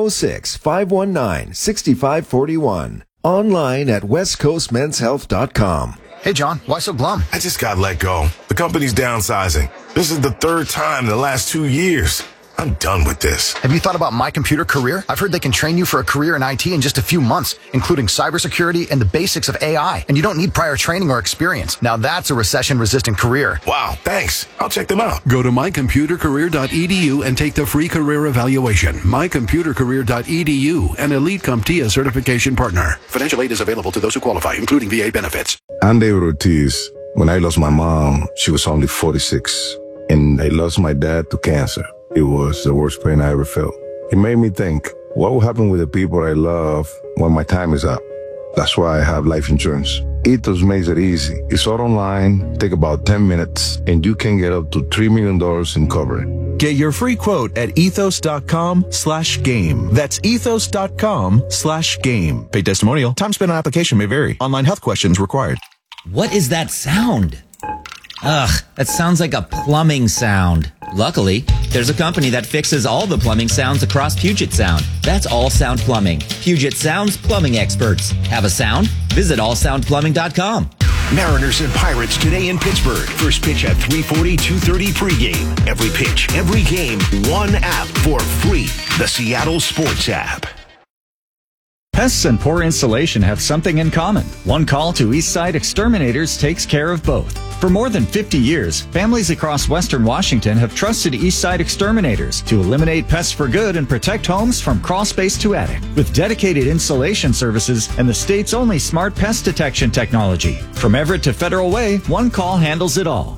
Speaker 23: 206-519-6541. Online at westcoastmenshealth.com.
Speaker 24: Hey, John, why so glum?
Speaker 25: I just got let go. The company's downsizing. This is the third time in the last 2 years. I'm done with this.
Speaker 24: Have you thought about My Computer Career? I've heard they can train you for a career in IT in just a few months, including cybersecurity and the basics of AI. And you don't need prior training or experience. Now that's a recession-resistant career.
Speaker 25: Wow, thanks. I'll check them out.
Speaker 26: Go to mycomputercareer.edu and take the free career evaluation. Mycomputercareer.edu, an Elite CompTIA certification partner. Financial aid is available to those who qualify, including VA benefits.
Speaker 25: I'm David Ortiz. When I lost my mom, she was only 46. And I lost my dad to cancer. It was the worst pain I ever felt. It made me think, what will happen with the people I love when my time is up? That's why I have life insurance. Ethos makes it easy. It's all online, take about 10 minutes, and you can get up to $3 million in coverage.
Speaker 27: Get your free quote at ethos.com/game. That's ethos.com/game. Paid testimonial. Time spent on application may vary. Online health questions required.
Speaker 28: What is that sound? Ugh, that sounds like a plumbing sound. Luckily, there's a company that fixes all the plumbing sounds across Puget Sound. That's All Sound Plumbing. Puget Sound's plumbing experts. Have a sound? Visit allsoundplumbing.com.
Speaker 5: Mariners and Pirates today in Pittsburgh. First pitch at 3:40, 2:30 pregame. Every pitch, every game, one app for free. The Seattle Sports app.
Speaker 29: Pests and poor installation have something in common. One call to Eastside Exterminators takes care of both. For more than 50 years, families across Western Washington have trusted Eastside Exterminators to eliminate pests for good and protect homes from crawl space to attic. With dedicated installation services and the state's only smart pest detection technology. From Everett to Federal Way, one call handles it all.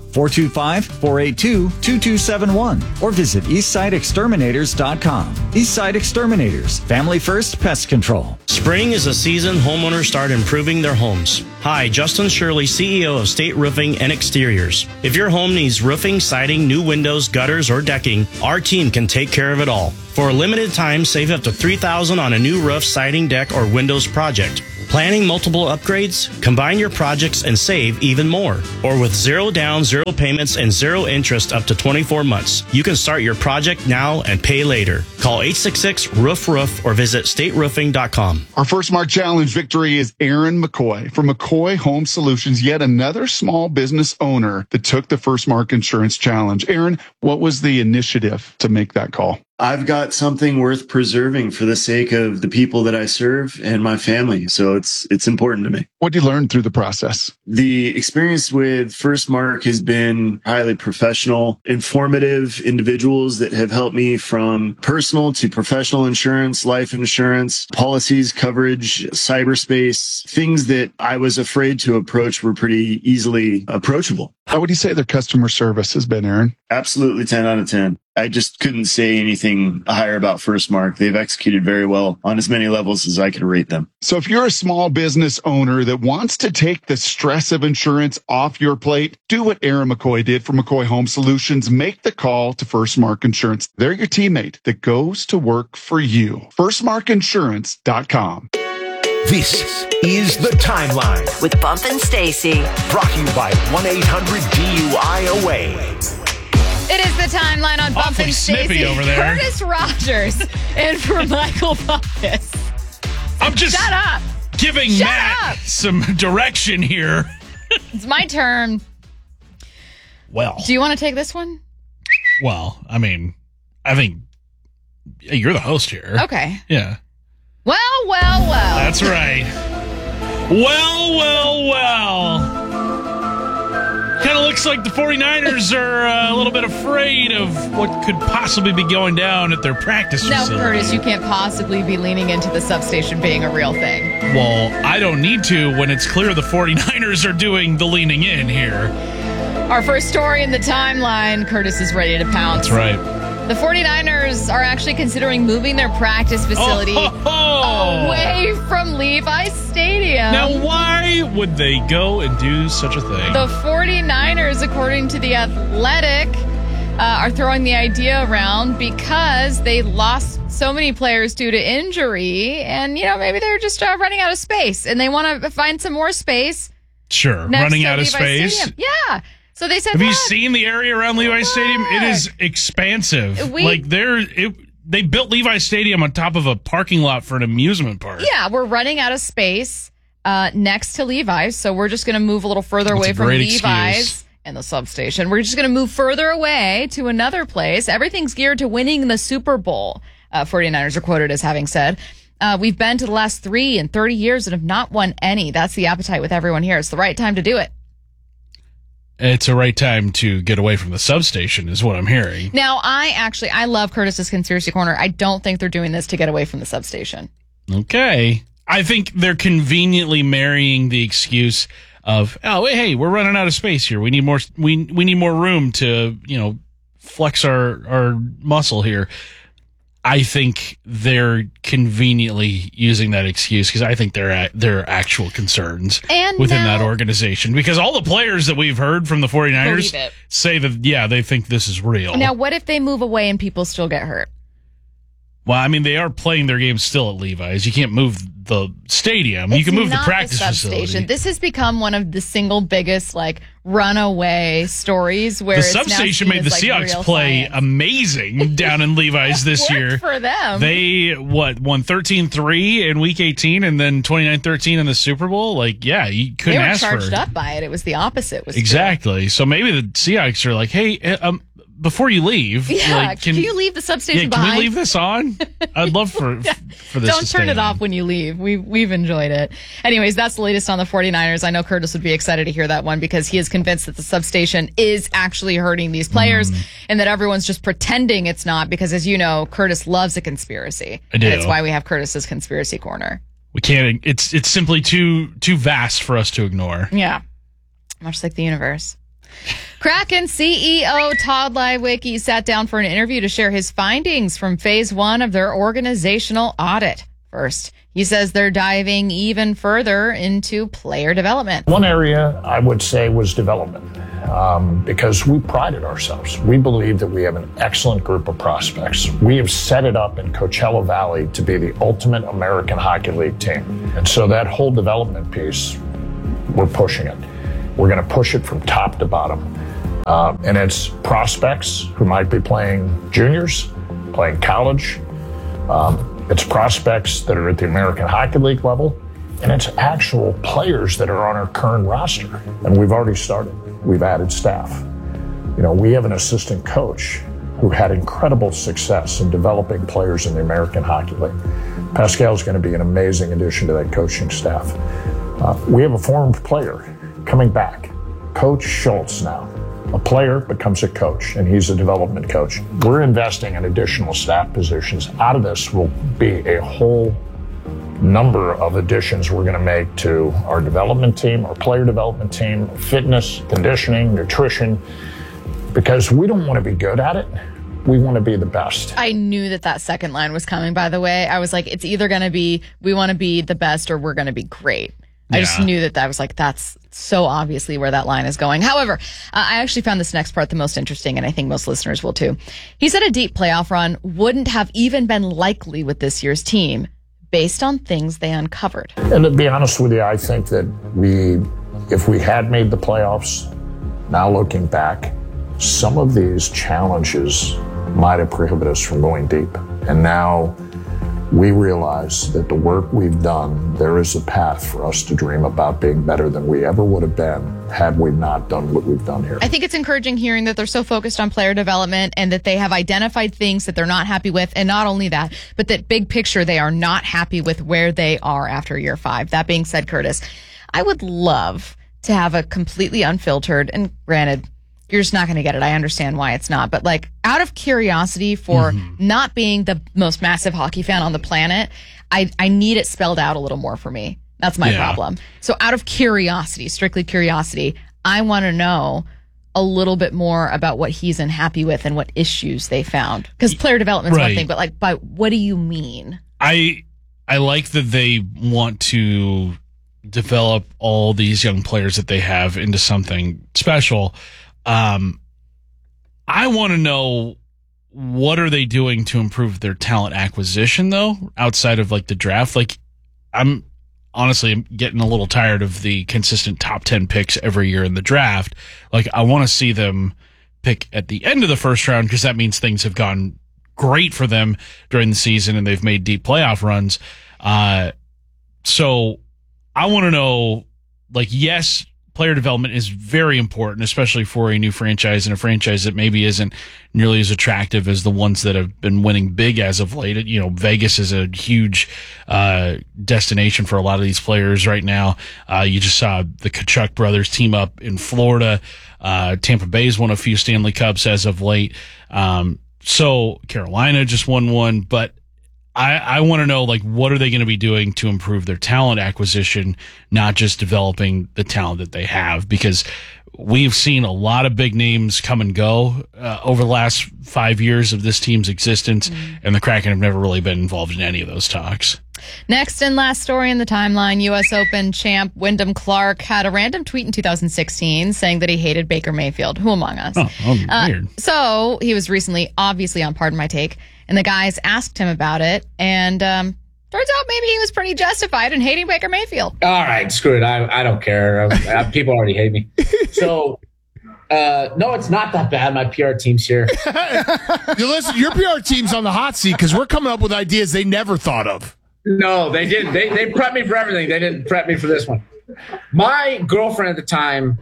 Speaker 29: 425-482-2271 or visit EastsideExterminators.com. Eastside Exterminators, family first pest control.
Speaker 7: Spring is a season homeowners start improving their homes. Hi, Justin Shirley, CEO of State Roofing and Exteriors. If your home needs roofing, siding, new windows, gutters, or decking, our team can take care of it all. For a limited time, save up to $3,000 on a new roof, siding, deck, or windows project. Planning multiple upgrades? Combine your projects and save even more. Or with 0 down, 0 payments, and 0 interest up to 24 months. You can start your project now and pay later. Call 866-ROOF-ROOF or visit stateroofing.com.
Speaker 8: Our First Mark Challenge victory is Aaron McCoy from McCoy Home Solutions, yet another small business owner that took the First Mark Insurance Challenge. Aaron, what was the initiative to make that call?
Speaker 9: I've got something worth preserving for the sake of the people that I serve and my family. So it's important to me.
Speaker 8: What did you learn through the process?
Speaker 9: The experience with First Mark has been highly professional, informative individuals that have helped me from personal to professional insurance, life insurance, policies, coverage, cyberspace, things that I was afraid to approach were pretty easily approachable.
Speaker 8: How would you say their customer service has been, Aaron?
Speaker 9: Absolutely 10 out of 10. I just couldn't say anything higher about First Mark. They've executed very well on as many levels as I could rate them.
Speaker 8: So if you're a small business owner that wants to take the stress of insurance off your plate, do what Aaron McCoy did for McCoy Home Solutions. Make the call to First Mark Insurance. They're your teammate that goes to work for you. FirstMarkInsurance.com.
Speaker 5: This is The Timeline
Speaker 18: with Bump and Stacy.
Speaker 5: Brought to you by 1-800-DUI-AWAY.
Speaker 1: It is The Timeline on Bump
Speaker 2: Awfully
Speaker 1: and
Speaker 2: snippy
Speaker 1: Stacy.
Speaker 2: over there.
Speaker 1: Curtis Rogers in for Michael Bumpus.
Speaker 2: I'm just
Speaker 1: Shut up.
Speaker 2: giving
Speaker 1: Shut
Speaker 2: Matt
Speaker 1: up.
Speaker 2: some direction here.
Speaker 1: It's my turn.
Speaker 2: Well,
Speaker 1: Do you want to take this one?
Speaker 2: I mean, I think you're the host here.
Speaker 1: Okay.
Speaker 2: Yeah.
Speaker 1: Well.
Speaker 2: That's right. Well. Kind of looks like the 49ers are a little bit afraid of what could possibly be going down at their practice
Speaker 1: Now,
Speaker 2: facility.
Speaker 1: Curtis, you can't possibly be leaning into the substation being a real thing.
Speaker 2: Well, I don't need to when it's clear the 49ers are doing the leaning in here.
Speaker 1: Our first story in The Timeline, Curtis is ready to pounce.
Speaker 2: That's right.
Speaker 1: The 49ers are actually considering moving their practice facility away from Levi's Stadium.
Speaker 2: Now, why would they go and do such a thing?
Speaker 1: The 49ers, according to The Athletic, are throwing the idea around because they lost so many players due to injury, and, maybe they're just running out of space, and they want to find some more space.
Speaker 2: Sure, running out of space.
Speaker 1: Stadium. Yeah. So they said,
Speaker 2: have you seen the area around Levi's Stadium? It is expansive. They built Levi's Stadium on top of a parking lot for an amusement park.
Speaker 1: Yeah, we're running out of space next to Levi's, so we're just going to move a little further away from Levi's and the substation. We're just going to move further away to another place. Everything's geared to winning the Super Bowl, 49ers are quoted as having said. We've been to the last 3 in 30 years and have not won any. That's the appetite with everyone here. It's the right time to do it.
Speaker 2: It's a right time to get away from the substation is what I'm hearing.
Speaker 1: Now, I love Curtis's Conspiracy Corner. I don't think they're doing this to get away from the substation.
Speaker 2: Okay. I think they're conveniently marrying the excuse of, hey, we're running out of space here. We need more. We need more room to, flex our muscle here. I think they're conveniently using that excuse because I think there are actual concerns within that organization. Because all the players that we've heard from the 49ers say that, they think this is real.
Speaker 1: Now, what if they move away and people still get hurt?
Speaker 2: Well, I mean, they are playing their games still at Levi's. You can't move the stadium. You can move the practice facility.
Speaker 1: This has become one of the single biggest, runaway stories where
Speaker 2: the substation made the Seahawks play amazing down in Levi's this year.
Speaker 1: For them.
Speaker 2: They, won 13-3 in Week 18 and then 29-13 in the Super Bowl? You couldn't ask for it.
Speaker 1: They were charged up by it. It was the opposite.
Speaker 2: Exactly. So maybe the Seahawks are like, hey, before you leave,
Speaker 1: Yeah, can you leave the substation behind?
Speaker 2: Can we leave this on? I'd love for this
Speaker 1: Don't
Speaker 2: to
Speaker 1: turn
Speaker 2: stay
Speaker 1: it
Speaker 2: on.
Speaker 1: off when you leave. We've enjoyed it. Anyways, that's the latest on the 49ers. I know Curtis would be excited to hear that one because he is convinced that the substation is actually hurting these players and that everyone's just pretending it's not because, as you know, Curtis loves a conspiracy.
Speaker 2: I do.
Speaker 1: And it's why we have Curtis's Conspiracy Corner.
Speaker 2: We can't. It's simply too vast for us to ignore.
Speaker 1: Yeah. Much like the universe. Kraken CEO Todd Leiweke sat down for an interview to share his findings from phase 1 of their organizational audit. First, he says they're diving even further into player development.
Speaker 4: One area I would say was development, because we prided ourselves. We believe that we have an excellent group of prospects. We have set it up in Coachella Valley to be the ultimate American Hockey League team. And so that whole development piece, we're pushing it. We're going to push it from top to bottom. And it's prospects who might be playing juniors, playing college. It's prospects that are at the American Hockey League level. And it's actual players that are on our current roster. And we've already started. We've added staff. You know, we have an assistant coach who had incredible success in developing players in the American Hockey League. Pascal is going to be an amazing addition to that coaching staff. We have a former player coming back, Coach Schultz now. A player becomes a coach, and he's a development coach. We're investing in additional staff positions. Out of this will be a whole number of additions we're going to make to our development team, our player development team, fitness, conditioning, nutrition, because we don't want to be good at it. We want to be the best.
Speaker 1: I knew that second line was coming, by the way. I was like, it's either going to be, we want to be the best or we're going to be great. I just knew that was like, that's so obviously where that line is going. However, I actually found this next part the most interesting, and I think most listeners will too. He said a deep playoff run wouldn't have even been likely with this year's team based on things they uncovered.
Speaker 4: And to be honest with you, I think that if we had made the playoffs, now looking back, some of these challenges might have prohibited us from going deep. And now we realize that the work we've done, there is a path for us to dream about being better than we ever would have been had we not done what we've done here.
Speaker 1: I think it's encouraging hearing that they're so focused on player development and that they have identified things that they're not happy with. And not only that, but that big picture, they are not happy with where they are after year 5. That being said, Curtis, I would love to have a completely unfiltered, and granted, you're just not going to get it. I understand why it's not. But like, out of curiosity for not being the most massive hockey fan on the planet, I need it spelled out a little more for me. That's my problem. So out of curiosity, strictly curiosity, I want to know a little bit more about what he's unhappy with and what issues they found. Because player development's one thing, but like, by what do you mean?
Speaker 2: I like that they want to develop all these young players that they have into something special. I want to know, what are they doing to improve their talent acquisition, though, outside of like the draft? Like, I'm getting a little tired of the consistent top 10 picks every year in the draft. Like, I want to see them pick at the end of the first round, because that means things have gone great for them during the season and they've made deep playoff runs. So I want to know, like, yes, player development is very important, especially for a new franchise and a franchise that maybe isn't nearly as attractive as the ones that have been winning big as of late. You know, Vegas is a huge destination for a lot of these players right now. You just saw the Tkachuk brothers team up in Florida. Tampa Bay's won a few Stanley Cups as of late. So Carolina just won one, but I want to know, like, what are they going to be doing to improve their talent acquisition, not just developing the talent that they have? Because we've seen a lot of big names come and go over the last 5 years of this team's existence, and the Kraken have never really been involved in any of those talks.
Speaker 1: Next and last story in the timeline, U.S. Open champ Wyndham Clark had a random tweet in 2016 saying that he hated Baker Mayfield. Who among us?
Speaker 2: Weird.
Speaker 1: So he was recently, obviously, on Pardon My Take, and the guys asked him about it, and turns out maybe he was pretty justified in hating Baker Mayfield.
Speaker 10: All right, screw it. I don't care. People already hate me. So, no, it's not that bad. My PR team's here.
Speaker 11: Listen, your PR team's on the hot seat because we're coming up with ideas they never thought of.
Speaker 10: No, they didn't. They prepped me for everything. They didn't prep me for this one. My girlfriend at the time,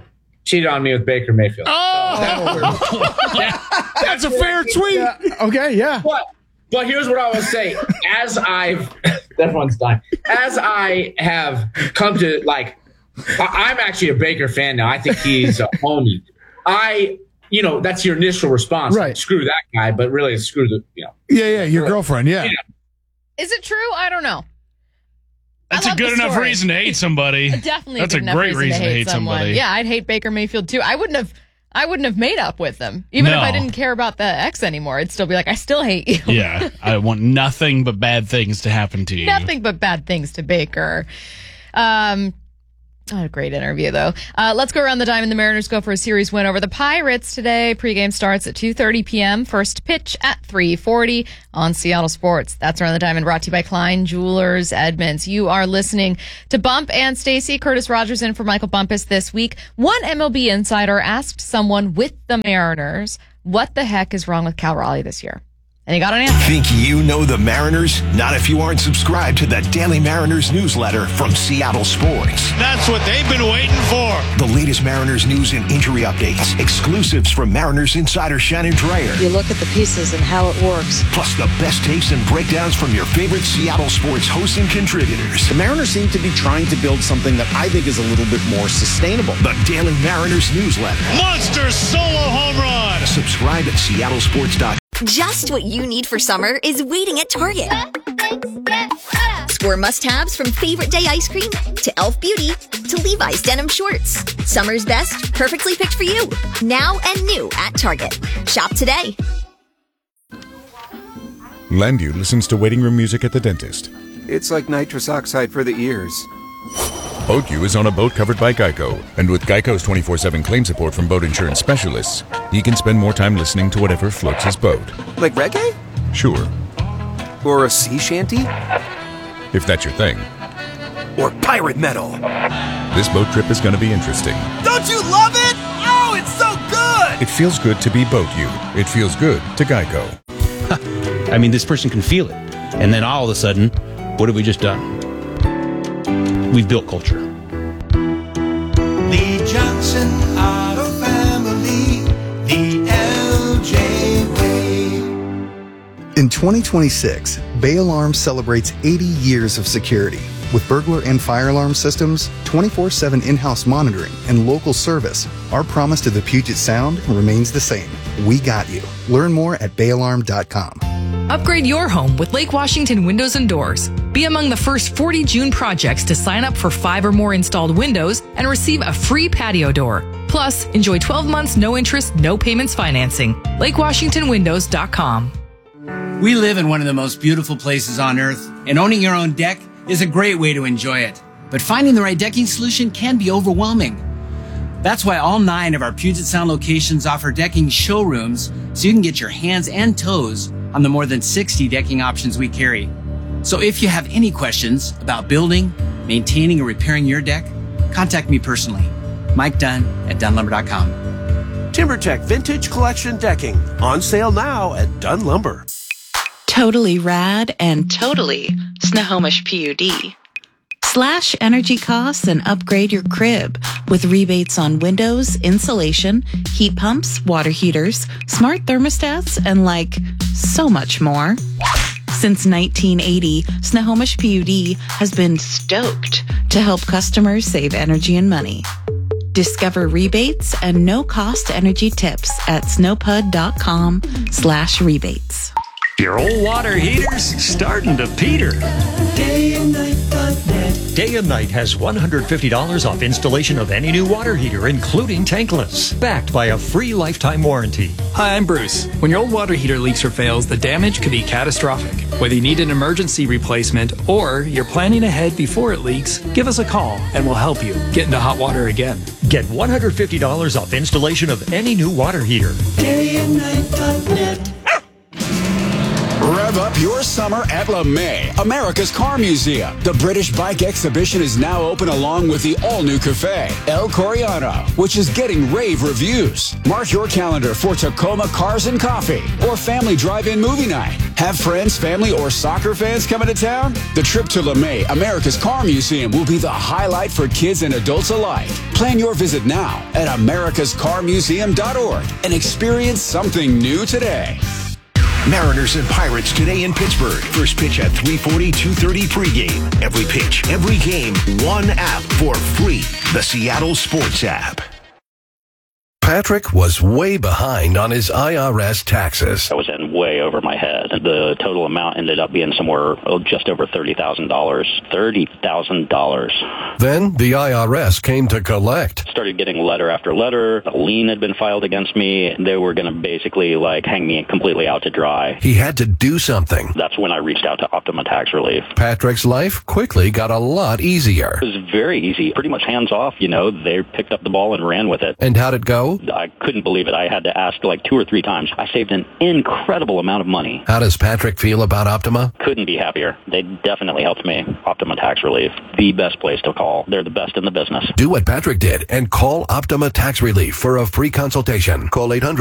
Speaker 10: cheated on me with Baker Mayfield.
Speaker 11: That's a fair tweet.
Speaker 3: Yeah. Okay, yeah.
Speaker 10: But here's what I would say. Everyone's dying. As I have come to, like, I'm actually a Baker fan now. I think he's a homie. That's your initial response.
Speaker 3: Right.
Speaker 10: Screw that guy, but really screw the,
Speaker 11: Yeah, your girlfriend, yeah.
Speaker 1: Is it true? I don't know.
Speaker 2: That's a good enough reason to hate somebody.
Speaker 1: Definitely.
Speaker 2: That's a great reason to hate somebody.
Speaker 1: Yeah, I'd hate Baker Mayfield too. I wouldn't have made up with them. Even if I didn't care about the ex anymore, I'd still be like, I still hate you.
Speaker 2: Yeah, I want nothing but bad things to happen to you.
Speaker 1: Nothing but bad things to Baker. A great interview, though. Let's go around the diamond. The Mariners go for a series win over the Pirates today. Pregame starts at 2:30 p.m. First pitch at 3:40 on Seattle Sports. That's Around the Diamond, brought to you by Klein Jewelers Edmonds. You are listening to Bump and Stacy. Curtis Rogers in for Michael Bumpus this week. One MLB insider asked someone with the Mariners, what the heck is wrong with Cal Raleigh this year? And he got an answer.
Speaker 5: Think you know the Mariners? Not if you aren't subscribed to the Daily Mariners newsletter from Seattle Sports.
Speaker 6: That's what they've been waiting for.
Speaker 5: The latest Mariners news and injury updates. Exclusives from Mariners insider Shannon Dreyer.
Speaker 12: You look at the pieces and how it works.
Speaker 5: Plus the best takes and breakdowns from your favorite Seattle sports hosts and contributors.
Speaker 13: The Mariners seem to be trying to build something that I think is a little bit more sustainable.
Speaker 5: The Daily Mariners newsletter.
Speaker 6: Monster solo home run.
Speaker 5: Subscribe at seattlesports.com.
Speaker 14: Just what you need for summer is waiting at Target. Score must-haves from Favorite Day ice cream to e.l.f. Beauty to Levi's denim shorts. Summer's best, perfectly picked for you. Now and new at Target. Shop today.
Speaker 15: Landu listens to waiting room music at the dentist.
Speaker 16: It's like nitrous oxide for the ears.
Speaker 15: BoatU is on a boat covered by Geico, and with Geico's 24/7 claim support from boat insurance specialists, he can spend more time listening to whatever floats his boat.
Speaker 16: Like reggae?
Speaker 15: Sure.
Speaker 16: Or a sea shanty?
Speaker 15: If that's your thing.
Speaker 16: Or pirate metal?
Speaker 15: This boat trip is going to be interesting.
Speaker 16: Don't you love it? Oh, it's so good!
Speaker 15: It feels good to be BoatU. It feels good to Geico.
Speaker 22: I mean, this person can feel it. And then all of a sudden, what have we just done? We've built culture.
Speaker 17: Lee Johnson Auto Family, the LJ way.
Speaker 19: In 2026, Bay Alarm celebrates 80 years of security. With burglar and fire alarm systems, 24/7 in-house monitoring, and local service, our promise to the Puget Sound remains the same. We got you. Learn more at bayalarm.com.
Speaker 20: Upgrade your home with Lake Washington Windows and Doors. Be among the first 40 June projects to sign up for 5 or more installed windows and receive a free patio door. Plus, enjoy 12 months no interest, no payments financing. LakeWashingtonWindows.com.
Speaker 30: We live in one of the most beautiful places on earth, and owning your own deck is a great way to enjoy it. But finding the right decking solution can be overwhelming. That's why all 9 of our Puget Sound locations offer decking showrooms so you can get your hands and toes on the more than 60 decking options we carry. So if you have any questions about building, maintaining, or repairing your deck, contact me personally. Mike Dunn at DunnLumber.com.
Speaker 31: TimberTech Vintage Collection Decking. On sale now at Dunn Lumber.
Speaker 32: Totally rad and totally Snohomish PUD. Slash energy costs and upgrade your crib with rebates on windows, insulation, heat pumps, water heaters, smart thermostats, and so much more. Since 1980, Snohomish PUD has been stoked to help customers save energy and money. Discover rebates and no-cost energy tips at snowpud.com/rebates.
Speaker 33: Your old water heater's starting to peter.
Speaker 17: DayandNight.net.
Speaker 33: Day and Night has $150 off installation of any new water heater, including tankless, backed by a free lifetime warranty.
Speaker 34: Hi, I'm Bruce. When your old water heater leaks or fails, the damage could be catastrophic. Whether you need an emergency replacement or you're planning ahead before it leaks, give us a call and we'll help you get into hot water again.
Speaker 33: Get $150 off installation of any new water heater.
Speaker 17: DayandNight.net.
Speaker 35: Rev up your summer at LeMay, America's Car Museum. The British Bike Exhibition is now open along with the all-new cafe, El Coriano, which is getting rave reviews. Mark your calendar for Tacoma Cars and Coffee or family drive-in movie night. Have friends, family, or soccer fans coming to town? The trip to LeMay, America's Car Museum, will be the highlight for kids and adults alike. Plan your visit now at americascarmuseum.org and experience something new today.
Speaker 5: Mariners and Pirates today in Pittsburgh. First pitch at 3:40, 2:30 pregame. Every pitch, every game, one app for free. The Seattle Sports app.
Speaker 3: Patrick was way behind on his IRS taxes.
Speaker 4: I was in way over my head. The total amount ended up being somewhere just over $30,000. $30,000.
Speaker 3: Then the IRS came to collect.
Speaker 4: Started getting letter after letter. A lien had been filed against me. They were going to basically hang me completely out to dry.
Speaker 3: He had to do something.
Speaker 4: That's when I reached out to Optima Tax Relief.
Speaker 3: Patrick's life quickly got a lot easier.
Speaker 4: It was very easy. Pretty much hands off, They picked up the ball and ran with it.
Speaker 3: And how'd it go?
Speaker 4: I couldn't believe it. I had to ask 2 or 3 times. I saved an incredible amount of money.
Speaker 3: How does Patrick feel about Optima?
Speaker 4: Couldn't be happier. They definitely helped me. Optima Tax Relief, the best place to call. They're the best in the business.
Speaker 3: Do what Patrick did and call Optima Tax Relief for a free consultation. Call 800